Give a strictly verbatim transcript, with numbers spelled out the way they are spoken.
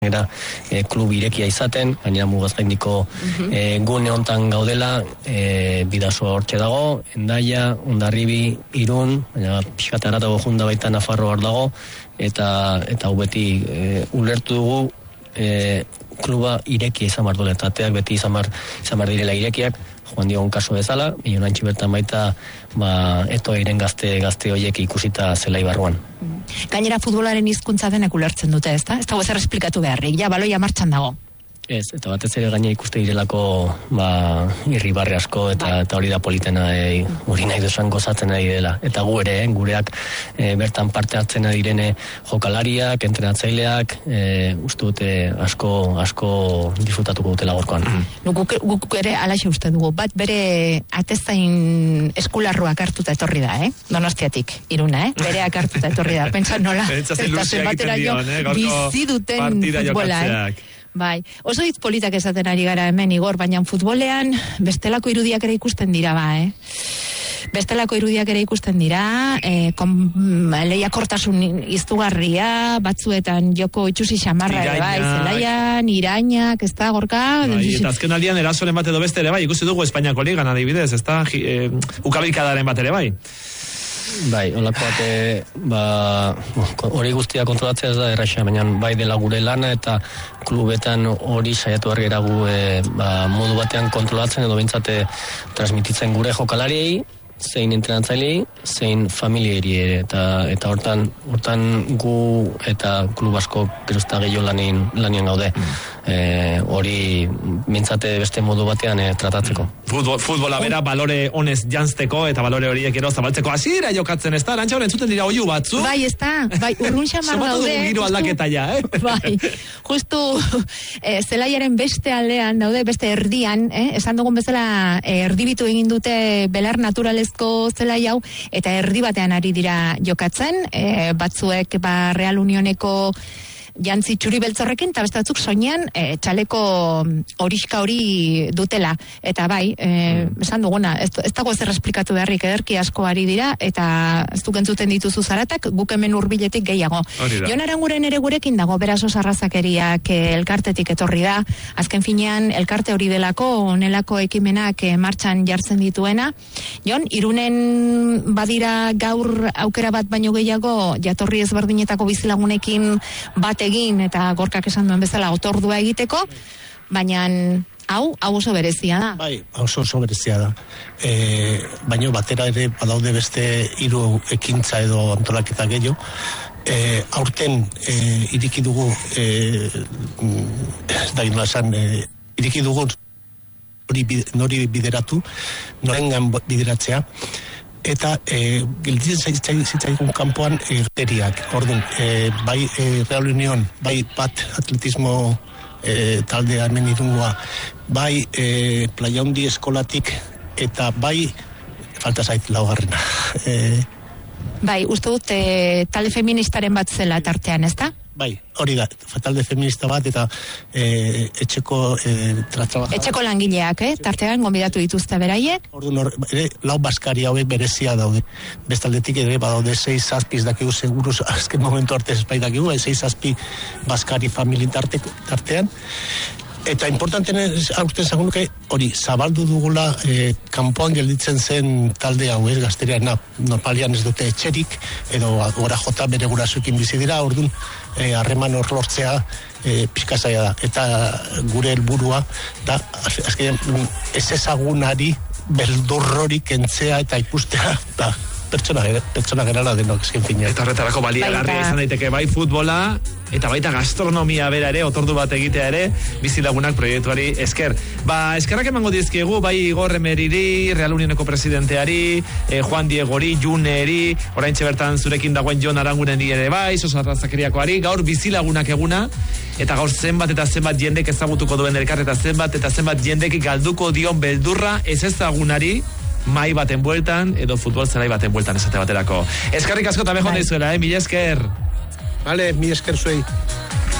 Era e, klub irekia izaten, gainera mugaz gaindiko uh-huh. e, gune hontan gaudela, e, bidasoa hortxe dago, Hendaia, Hondarribi, Irun, baina pixkat aratago junda baita Nafarroa hor dago, eta eta hau beti e, ulertu dugu e, kluba irekia izan bar duela, eta ateak beti izan bar, izan bar direla irekiak, joan diogun kaso bezala, milionantxi bertan baita ba, eto eiren gazte, gazte horiek ikusita zelai barruan. Gainera futbolaren hizkuntza denek ulertzen dute, ezta? Ez dago ezer esplikatu beharrik, ja baloia martxan dago. Ez, eta batez ere gaina ikuste direlako ba, irribarre asko, eta, eta hori da politena, e, hori nahi duzan gozatzen nahi dela. Eta gu ere, gureak e, bertan parte hartzen direne jokalariak, entrenatzaileak, e, uste dute asko, asko disfrutatuko dutela gorkoan. Mm. Guk, guk ere alaxe uste dugu, bat bere atezain eskularruak hartuta etorri da, eh? Donostiatik, Iruna, eh? Bereak hartuta etorri da, pentsa nola, eta zenbatera jo bizi duten futbola, eh? Bai, oso hitz politak esaten ari gara hemen Igor, baina futbolean bestelako irudiak ere ikusten dira ba, eh? Bestelako irudiak ere ikusten dira, eh, lehiakortasun iztugarria, batzuetan joko itxusi xamarra ere bai, zelaian, irainak, ez da, Gorka? Bai, eta azken aldian erasoren bat edo beste ere bai, ikusi dugu Espainiako ligan adibidez, ez da, eh, ukabilkadaren bat ere bai. Bai, holako bate, ba, hori guztia kontrolatzea ez da erraxa, baina bai dela gure lana eta klubetan hori saiatu argera gu e, ba, modu batean kontrolatzen edo bintzate transmititzen gure jokalariei, zein entrenatzailei, zein familiari ere, eta, eta hortan, hortan gu eta klub asko gerozta gehiago lanien, lanien gaude. Mm. E, hori mintzate beste modu batean e, tratatzeko. Futbol, futbola bera balore honez janzteko eta balore horiek ero zabaltzeko hasiera jokatzen, ez da? Arantxa horren zuten dira oiu batzu? Bai, ez da, bai, urrun xamar daude. Somatu dugu giro aldaketa ja, eh? Bai, justu eh, zelaiaren beste aldean daude, beste erdian, eh? Esan dugun bezala eh, erdibitu egin dute belar naturalezko zelai hau, eta erdi batean ari dira jokatzen, eh, batzuek ba, Real Unioneko jantzi txuri beltzorrekin, eta beste batzuk soinean e, txaleko horixka hori dutela. Eta bai, e, esan duguna, ez, ez dago ezer esplikatu beharrik, ederki asko ari dira, eta ez duk entzuten dituzu zaratak, guk hemen hurbiletik gehiago. Jon Aranguren ere gurekin dago, beraso sarrazakeriak elkartetik etorri da, azken finean elkarte hori delako, onelako ekimenak e, martxan jartzen dituena. Jon, Irunen badira gaur aukera bat baino gehiago, jatorri ezberdinetako bizilagunekin bat egin eta Gorkak esan duen bezala otordua egiteko, baina hau, hau oso berezia da. Bai, oso oso berezia da. E, baina batera ere badaude beste hiru ekintza edo antolaketa gehiago. E, aurten e, iriki dugu e, ez da gino esan, e, iriki dugu nori, nori bideratu, norengan bideratzea, eta e, gelditzen zitzaigun kanpoan erteriak. Orduan, e, bai e, Real Unión, bai bat atletismo e, taldea hemen Irungoa, bai e, Playa Handi eskolatik, eta bai falta zait laugarrena. E, bai, uste dut e, talde feministaren bat zela tartean, ez da? Bai, hori da, talde feminista bat eta e, etxeko e, tratrabajador. Etxeko langileak, eh? Tartean gonbidatu dituzte beraiek. Orduan, ere, lau baskari hauek berezia daude. Bestaldetik ere, badaude seis zazpiz dakigu seguruz, azken momentu arte espai dakigu, seis zazpi baskari familin tartean. Eta importanten aurten zagunuke, hori, zabaldu dugula e, kanpoan gelditzen zen talde hau, ez, gazterian, na, normalian ez dute etxerik, edo gora jota bere gurasuekin bizi dira, orduan, harreman hor lortzea e, pixka zaila da. Eta gure helburua da, azkenean, ez ezagunari beldurrorik entzea eta ikustea, da, pertsona, pertsona gerala denok, esken fina. Eta horretarako baliagarria izan daiteke bai futbola, eta baita gastronomia bera ere, otordu bat egitea ere, bizilagunak proiektuari esker. Ba, eskerrak emango dizkiegu, bai Igor Emeriri, Real Unioneko presidenteari, eh, Juan Diegori, Juneri, oraintxe bertan zurekin dagoen Jon Aranguren ere bai, Sosa Arrazakeriakoari, gaur bizilagunak eguna, eta gaur zenbat eta zenbat jendek ezagutuko duen elkar, eta zenbat eta zenbat jendek galduko dion beldurra ez ezagunari, mai baten bueltan, edo futbol zelai baten bueltan esate baterako. Eskerrik asko eta behon daizuela, eh? Mila esker. Vale, mila esker zuei.